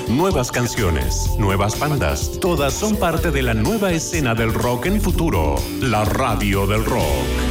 nuevas canciones, nuevas bandas. Todas son parte de la nueva escena del rock en Futuro, la radio del rock.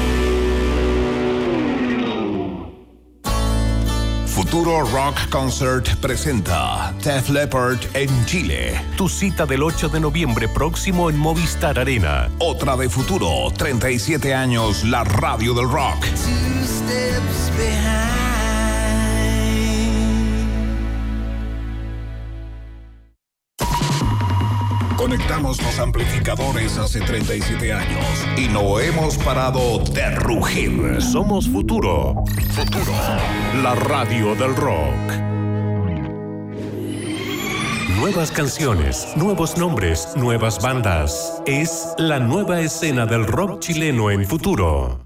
Futuro Rock Concert presenta Def Leppard en Chile. Tu cita del 8 de noviembre próximo en Movistar Arena. Otra de Futuro, 37 años, la radio del rock. Conectamos los amplificadores hace 37 años y no hemos parado de rugir. Somos Futuro. Futuro, la radio del rock. Nuevas canciones, nuevos nombres, nuevas bandas. Es la nueva escena del rock chileno en Futuro.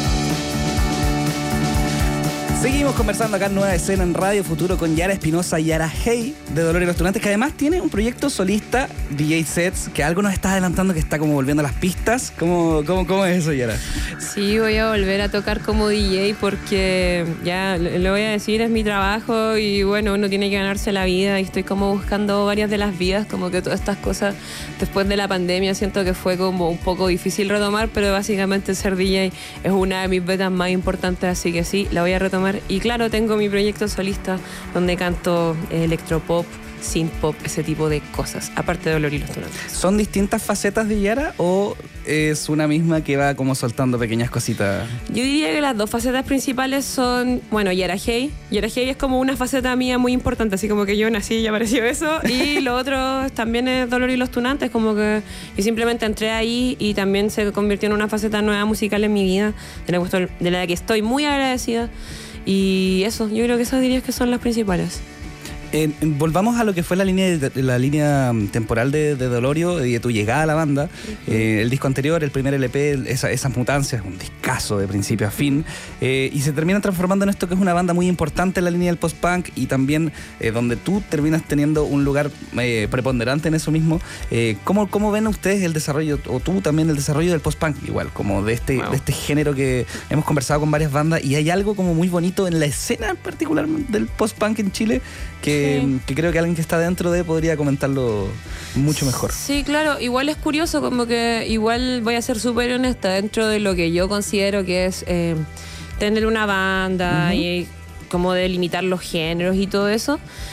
Seguimos conversando acá en Nueva Escena en Radio Futuro con Yara Espinosa y Yara Hey de Dolor y los Tunantes, que además tiene un proyecto solista, DJ Sets, que algo nos está adelantando, que está como volviendo a las pistas. ¿Cómo es eso, Yara? Sí, voy a volver a tocar como DJ porque ya lo voy a decir, es mi trabajo y bueno, uno tiene que ganarse la vida y estoy como buscando varias de las vidas, como que todas estas cosas después de la pandemia siento que fue como un poco difícil retomar, pero básicamente ser DJ es una de mis metas más importantes, así que sí, la voy a retomar. Y claro, tengo mi proyecto solista donde canto electropop, synthpop, ese tipo de cosas, aparte de Dolor y los Tunantes. ¿Son distintas facetas de Yara o es una misma que va como soltando pequeñas cositas? Yo diría que las dos facetas principales son, bueno, Yara Hey. Yara Hey es como una faceta mía muy importante, así como que yo nací y apareció eso. Y lo otro también es Dolor y los Tunantes, como que yo simplemente entré ahí y también se convirtió en una faceta nueva musical en mi vida, de la que estoy muy agradecida. Y eso, yo creo que esas dirías que son las principales. Volvamos a lo que fue la línea temporal de Dolorio y de tu llegada a la banda. El disco anterior, el primer LP, esas mutancias, un discazo de principio a fin, y se termina transformando en esto que es una banda muy importante en la línea del post-punk y también donde tú terminas teniendo un lugar preponderante en eso mismo. ¿Cómo ven ustedes el desarrollo, o tú también el desarrollo del post-punk, igual, como de este género que hemos conversado con varias bandas, y hay algo como muy bonito en la escena en particular del post-punk en Chile que creo que alguien que está dentro de podría comentarlo mucho mejor. Sí, claro, igual es curioso, como que igual voy a ser súper honesta dentro de lo que yo considero que es tener una banda y como delimitar los géneros y todo eso.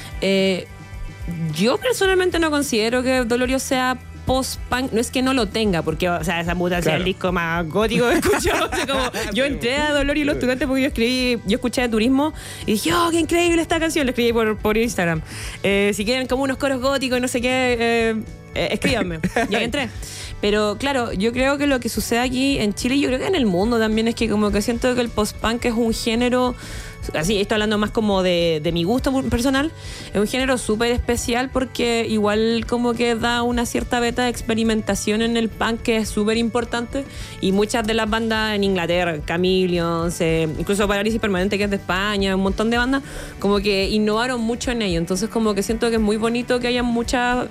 Yo personalmente no considero que Dolorio sea post-punk, no es que no lo tenga, porque, o sea, esa mutancia es el disco más gótico que he escuchado. O sea, como, yo entré a Dolor y los Tunantes porque yo escuché de Turismo y dije, oh, qué increíble esta canción, la escribí por Instagram. Si quieren como unos coros góticos y no sé qué, escríbanme. Y ahí entré. Pero claro, yo creo que lo que sucede aquí en Chile, yo creo que en el mundo también, es que como que siento que el post-punk es un género, así estoy hablando más como de mi gusto personal, es un género súper especial porque igual como que da una cierta beta de experimentación en el punk que es súper importante, y muchas de las bandas en Inglaterra, Chameleons, incluso Parálisis Permanente, que es de España, un montón de bandas como que innovaron mucho en ello. Entonces como que siento que es muy bonito que haya muchas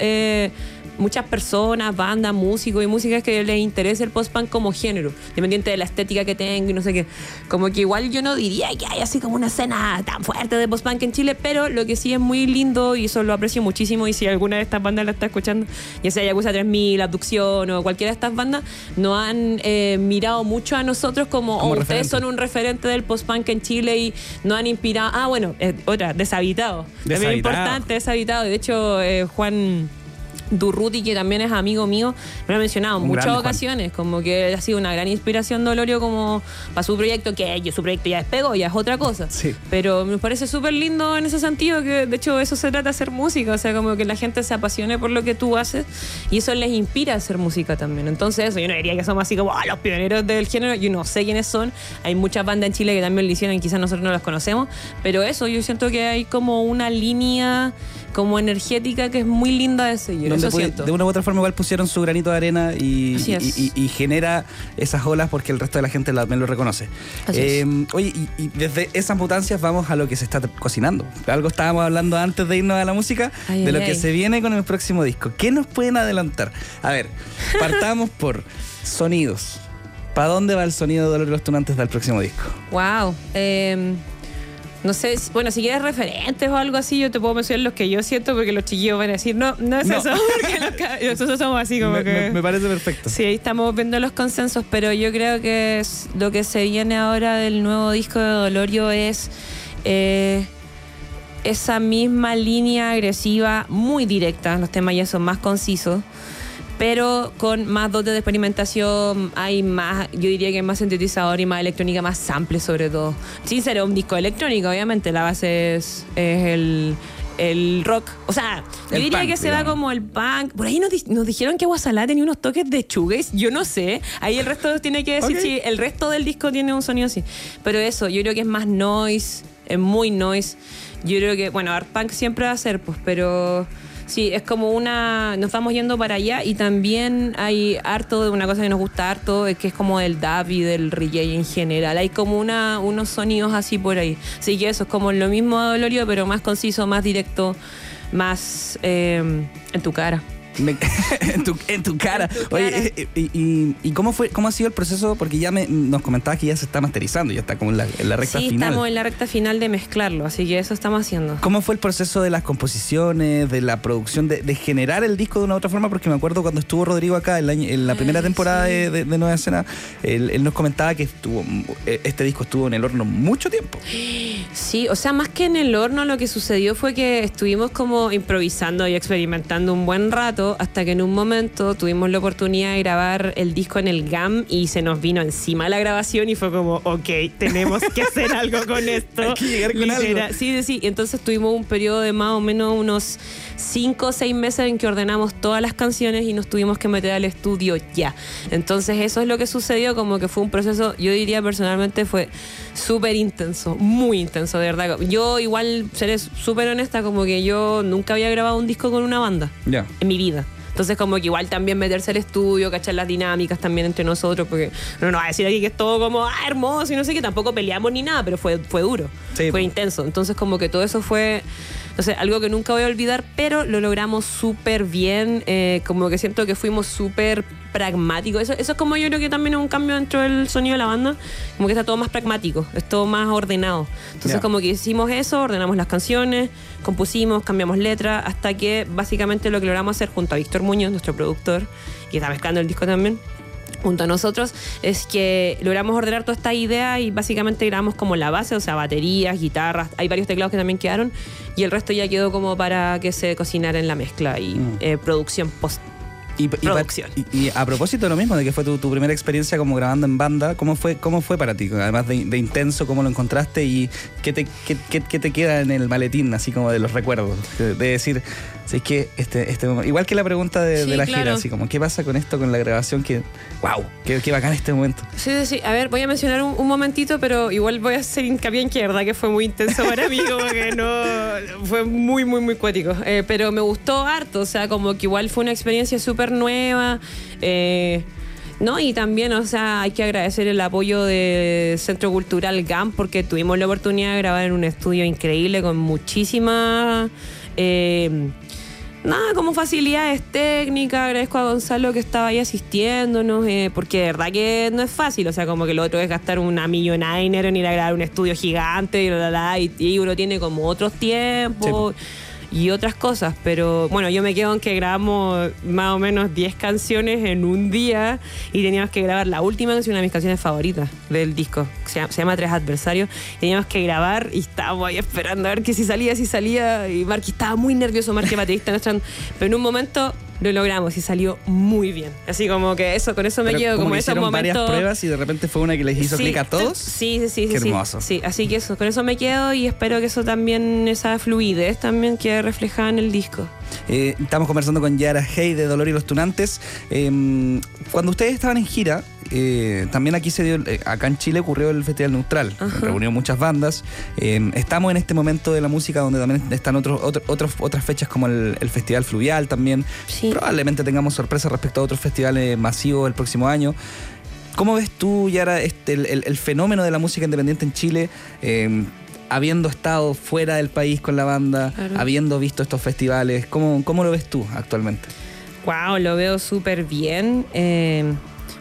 personas, bandas, músicos y músicas que les interese el post-punk como género, independiente de la estética que tenga y no sé qué. Como que igual yo no diría que hay así como una escena tan fuerte de post-punk en Chile, pero lo que sí es muy lindo, y eso lo aprecio muchísimo, y si alguna de estas bandas la está escuchando, ya sea Yakuza 3000, Abducción o cualquiera de estas bandas, nos han mirado mucho a nosotros como ustedes son un referente del post-punk en Chile y nos han inspirado. Otra, Deshabitado. También importante, Deshabitado. De hecho, Juan Durruti, que también es amigo mío, me lo ha mencionado en muchas ocasiones, como que ha sido una gran inspiración Dolorio como para su proyecto, que su proyecto ya despegó, ya es otra cosa. Sí. Pero me parece súper lindo en ese sentido, que de hecho eso se trata de hacer música, o sea, como que la gente se apasione por lo que tú haces y eso les inspira a hacer música también. Entonces eso, yo no diría que somos así como los pioneros del género, yo no sé quiénes son, hay muchas bandas en Chile que también lo hicieron y quizás nosotros no las conocemos, pero eso, yo siento que hay como una línea como energética que es muy linda de seguir. Eso siento. De una u otra forma igual pusieron su granito de arena y genera esas olas porque el resto de la gente también lo reconoce. Oye, y desde esas mutancias vamos a lo que se está cocinando. Algo estábamos hablando antes de irnos a la música, de lo que se viene con el próximo disco. ¿Qué nos pueden adelantar? A ver, partamos por sonidos. ¿Para dónde va el sonido de Dolor y los Tunantes del próximo disco? Wow. No sé, bueno, si quieres referentes o algo así, yo te puedo mencionar los que yo siento, porque los chiquillos van a decir, no es eso, porque nosotros somos así como que... Me parece perfecto. Sí, ahí estamos viendo los consensos, pero yo creo que lo que se viene ahora del nuevo disco de Dolorio es esa misma línea agresiva, muy directa, los temas ya son más concisos, pero con más dotes de experimentación, hay más, yo diría que hay más sintetizador y más electrónica, más sample sobre todo. Sin ser un disco electrónico, obviamente, la base es el rock. O sea, yo diría punk, que se va como el punk. Por ahí nos dijeron que Guasalá tenía unos toques de shoegaze, yo no sé. Ahí el resto tiene que decir si el resto del disco tiene un sonido así. Pero eso, yo creo que es más noise, es muy noise. Yo creo que, bueno, art punk siempre va a ser, pues, pero... Sí, es como nos vamos yendo para allá, y también hay harto de una cosa que nos gusta harto, que es como del dub y del reggae en general. Hay como unos sonidos así por ahí. Así que eso es como lo mismo de Dolorio, pero más conciso, más directo, más en tu cara. En tu cara. Oye, ¿y cómo ha sido el proceso? Porque ya nos comentabas que ya se está masterizando, ya está como en la recta final. Sí, estamos en la recta final de mezclarlo, así que eso estamos haciendo. ¿Cómo fue el proceso de las composiciones, de la producción, de generar el disco de una u otra forma? Porque me acuerdo cuando estuvo Rodrigo acá en la primera temporada de Nueva Escena, él nos comentaba que este disco estuvo en el horno mucho tiempo. Sí, o sea, más que en el horno, lo que sucedió fue que estuvimos como improvisando y experimentando un buen rato, hasta que en un momento tuvimos la oportunidad de grabar el disco en el GAM y se nos vino encima la grabación y fue como, ok, tenemos que hacer algo con esto. Hay que llegar con algo. Sí. Entonces tuvimos un periodo de más o menos unos 5 o 6 meses en que ordenamos todas las canciones y nos tuvimos que meter al estudio ya. Entonces eso es lo que sucedió, como que fue un proceso, yo diría personalmente fue súper intenso, muy intenso, de verdad. Yo igual seré súper honesta, como que yo nunca había grabado un disco con una banda en mi vida. Entonces como que igual también meterse al estudio, cachar las dinámicas también entre nosotros, porque no nos va a decir aquí que es todo como hermoso y no sé qué, tampoco peleamos ni nada, pero fue duro, fue intenso. Entonces como que todo eso fue, no sé, algo que nunca voy a olvidar, pero lo logramos súper bien, como que siento que fuimos súper pragmáticos. Eso es como, yo creo que también es un cambio dentro del sonido de la banda, como que está todo más pragmático, es todo más ordenado. Entonces como que hicimos eso, ordenamos las canciones, compusimos, cambiamos letras, hasta que básicamente lo que logramos hacer junto a Víctor Muñoz, nuestro productor, que está mezclando el disco también, junto a nosotros, es que logramos ordenar toda esta idea y básicamente grabamos como la base, o sea, baterías, guitarras, hay varios teclados que también quedaron, y el resto ya quedó como para que se cocinara en la mezcla y producción producción. Y a propósito de lo mismo, de que fue tu primera experiencia como grabando en banda, ¿cómo fue para ti? Además de intenso, ¿cómo lo encontraste? ¿Y qué te queda en el maletín, así como de los recuerdos? De decir, si es que igual que la pregunta de la gira, así como, ¿qué pasa con esto, con la grabación? ¡Wow! ¡Qué bacán este momento! Sí. A ver, voy a mencionar un momentito, pero igual voy a hacer hincapié en que la verdad que fue muy intenso para mí, como que fue muy, muy, muy cuático. Pero me gustó harto, o sea, como que igual fue una experiencia súper nueva, ¿no? Y también, o sea, hay que agradecer el apoyo del Centro Cultural GAM, porque tuvimos la oportunidad de grabar en un estudio increíble con muchísimas como facilidades técnicas. Agradezco a Gonzalo que estaba ahí asistiéndonos, porque de verdad que no es fácil, o sea, como que lo otro es gastar una millonada de dinero en ir a grabar un estudio gigante y uno tiene como otros tiempos. Sí. Y otras cosas, pero bueno, yo me quedo en que grabamos más o menos 10 canciones en un día y teníamos que grabar la última canción, una de mis canciones favoritas del disco, se llama Tres Adversarios. Teníamos que grabar y estábamos ahí esperando a ver que si salía, y Marky estaba muy nervioso, Marky baterista, pero en un momento lo logramos y salió muy bien. Así como que con eso me quedo, como esos momentos. Varias pruebas y de repente fue una que les hizo clic a todos. Sí. Qué hermoso. Sí, así que con eso me quedo y espero que eso también, esa fluidez también quede reflejada en el disco. Estamos conversando con Yara Hey de Dolorio y los Tunantes. Cuando ustedes estaban en gira, también aquí se dio, acá en Chile ocurrió el Festival Neutral. Reunió muchas bandas. Estamos en este momento de la música donde también están otras fechas como el Festival Fluvial también. Sí. Probablemente tengamos sorpresas respecto a otros festivales masivos el próximo año. ¿Cómo ves tú, Yara, el fenómeno de la música independiente en Chile? Habiendo estado fuera del país con la banda, habiendo visto estos festivales, ¿cómo lo ves tú actualmente? Wow, lo veo súper bien.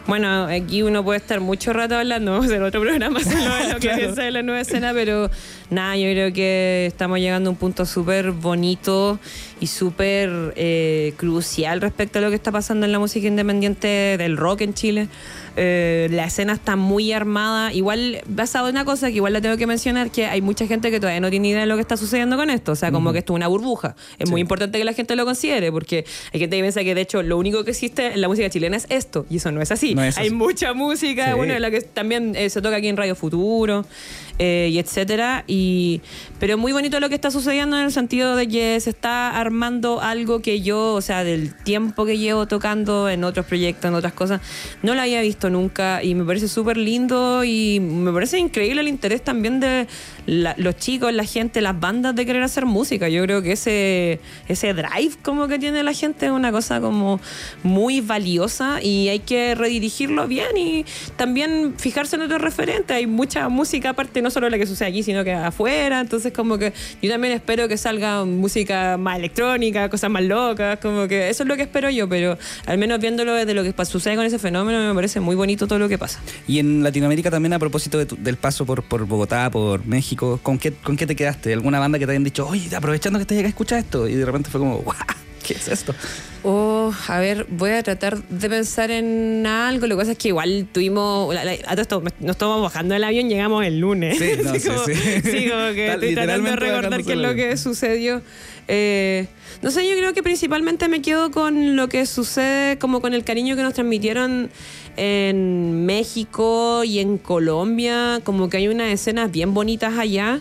Bueno, aquí uno puede estar mucho rato hablando, vamos a hacer otro programa solo de lo que piensa de la nueva escena, pero nada, yo creo que estamos llegando a un punto súper bonito y súper crucial respecto a lo que está pasando en la música independiente del rock en Chile. La escena está muy armada, igual basado en una cosa que igual la tengo que mencionar, que hay mucha gente que todavía no tiene idea de lo que está sucediendo con esto, o sea, como que esto es una burbuja. Es muy importante que la gente lo considere, porque hay gente que piensa que de hecho lo único que existe en la música chilena es esto, y eso no es así. Hay mucha música, bueno, la que también se toca aquí en Radio Futuro, y etcétera, pero muy bonito lo que está sucediendo en el sentido de que se está armando algo que yo, o sea, del tiempo que llevo tocando en otros proyectos, en otras cosas, no lo había visto nunca, y me parece súper lindo y me parece increíble el interés también de los chicos, la gente, las bandas de querer hacer música. Yo creo que ese drive como que tiene la gente es una cosa como muy valiosa y hay que redirigirlo bien y también fijarse en otros referentes. Hay mucha música aparte, no solo la que sucede aquí, sino que afuera, entonces como que yo también espero que salga música más electrónica, cosas más locas, como que eso es lo que espero yo, pero al menos viéndolo desde lo que sucede con ese fenómeno me parece muy bonito todo lo que pasa. Y en Latinoamérica también, a propósito del paso por Bogotá, por México, ¿con qué te quedaste? ¿Alguna banda que te hayan dicho, oye, aprovechando que estás acá, escucha esto? Y de repente fue como, ¡guau! ¿Qué es esto? A ver, voy a tratar de pensar en algo. Lo que pasa es que igual tuvimos... nos estamos bajando del avión, llegamos el lunes. Sí, no, sí, como que estoy tratando de recordar qué es lo que sucedió. No sé, yo creo que principalmente me quedo con lo que sucede, como con el cariño que nos transmitieron en México y en Colombia. Como que hay unas escenas bien bonitas allá.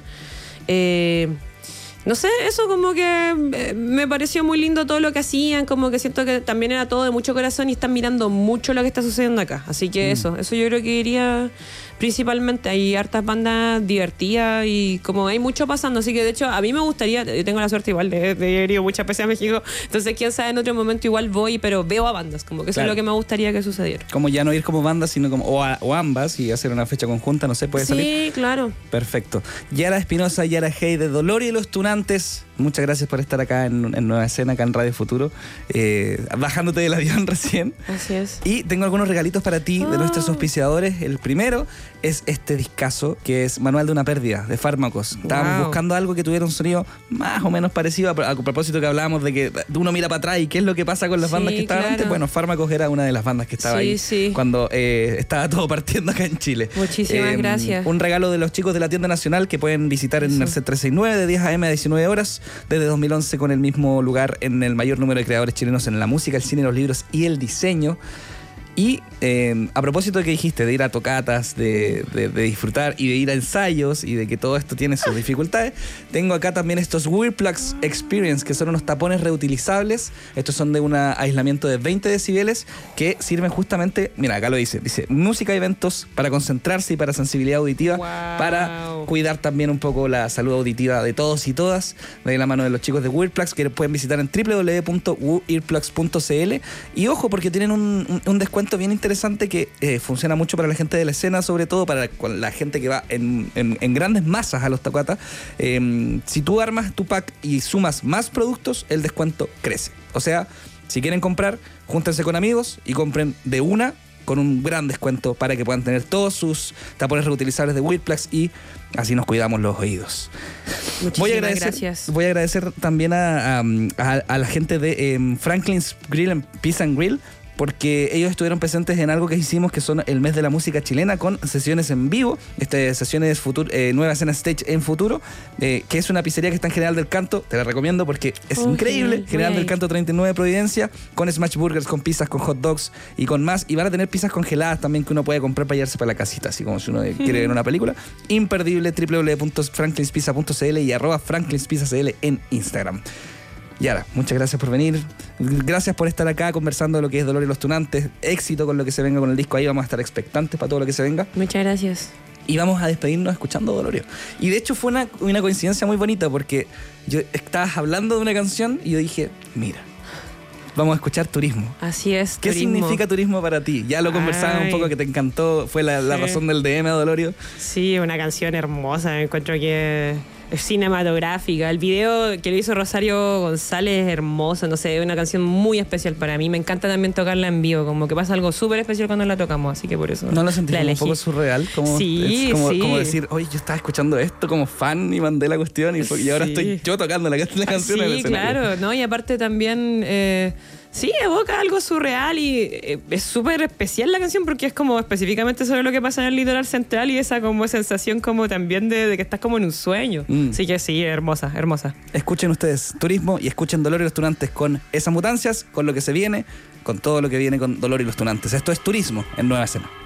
No sé, eso como que me pareció muy lindo todo lo que hacían, como que siento que también era todo de mucho corazón y están mirando mucho lo que está sucediendo acá. Así que eso yo creo que iría principalmente. Hay hartas bandas divertidas y como hay mucho pasando, así que de hecho a mí me gustaría, yo tengo la suerte igual de haber ido muchas veces a México, entonces quién sabe, en otro momento igual voy, pero veo a bandas, como que eso es lo que me gustaría que sucediera. Como ya no ir como bandas, sino como o ambas y hacer una fecha conjunta, no sé, puede salir. Sí, claro. Perfecto. Yara Espinosa, Yara Hey de Dolorio y los Tunantes, muchas gracias por estar acá en Nueva Escena, acá en Radio Futuro, bajándote del avión recién. Así es. Y tengo algunos regalitos para ti de nuestros auspiciadores. El primero es este discazo, que es Manual de una pérdida, de Fármacos. Estábamos buscando algo que tuviera un sonido más o menos parecido, a propósito que hablábamos de que uno mira para atrás y qué es lo que pasa con las bandas que estaban antes. Bueno, Fármacos era una de las bandas que estaba ahí cuando estaba todo partiendo acá en Chile. Muchísimas gracias. Un regalo de los chicos de la tienda nacional que pueden visitar en Merced 369 de 10 a.m. a 19 horas desde 2011, con el mismo lugar en el mayor número de creadores chilenos en la música, el cine, los libros y el diseño. Y a propósito de que dijiste, de ir a tocatas, de disfrutar y de ir a ensayos y de que todo esto tiene sus dificultades, tengo acá también estos Wearplugs Experience, que son unos tapones reutilizables. Estos son de un aislamiento de 20 decibeles que sirven justamente, mira, acá lo dice música y eventos, para concentrarse y para sensibilidad auditiva, para cuidar también un poco la salud auditiva de todos y todas, de la mano de los chicos de Wearplugs, que pueden visitar en www.wearplugs.cl. Y ojo, porque tienen un descuento bien interesante que funciona mucho para la gente de la escena, sobre todo para la gente que va en grandes masas a los tocatas. Si tú armas tu pack y sumas más productos, el descuento crece. O sea, si quieren comprar, júntense con amigos y compren de una con un gran descuento para que puedan tener todos sus tapones reutilizables de Wearplugs y así nos cuidamos los oídos. Muchísimas gracias. Voy a agradecer también a la gente de Franklin's Grill and Pizza and Grill, porque ellos estuvieron presentes en algo que hicimos, que son el mes de la música chilena, con sesiones en vivo, sesiones Nueva Escena Stage en Futuro, que es una pizzería que está en General del Canto. Te la recomiendo porque es increíble. General del Canto 39 Providencia, con smash burgers, con pizzas, con hot dogs y con más. Y van a tener pizzas congeladas también que uno puede comprar para llevarse para la casita, así como si uno quiere ver una película. Imperdible. www.franklinspizza.cl y @franklinspizzacl en Instagram. Yara, muchas gracias por venir. Gracias por estar acá conversando de lo que es Dolorio y los Tunantes. Éxito con lo que se venga con el disco. Ahí vamos a estar expectantes para todo lo que se venga. Muchas gracias. Y vamos a despedirnos escuchando Dolorio. Y de hecho fue una coincidencia muy bonita, porque yo estabas hablando de una canción y yo dije, mira, vamos a escuchar Turismo. Así es, ¿Qué significa Turismo para ti? Ya lo conversaba un poco, que te encantó. Fue la razón del DM a Dolorio. Sí, una canción hermosa. Me encuentro que cinematográfica. El video que lo hizo Rosario González es hermoso, no sé, es una canción muy especial para mí. Me encanta también tocarla en vivo, como que pasa algo súper especial cuando la tocamos, así que por eso. ¿No lo sentís un poco surreal? Como, sí, como decir, oye, yo estaba escuchando esto como fan y mandé la cuestión y ahora estoy yo tocando la canción en el escenario. Claro, ¿no? Y aparte también... sí, evoca algo surreal y es súper especial la canción porque es como específicamente sobre lo que pasa en el litoral central y esa como sensación como también de que estás como en un sueño. Así que sí, hermosa, hermosa. Escuchen ustedes Turismo y escuchen Dolor y los Tunantes con esas mutancias, con lo que se viene, con todo lo que viene con Dolor y los Tunantes. Esto es Turismo en Nueva Escena.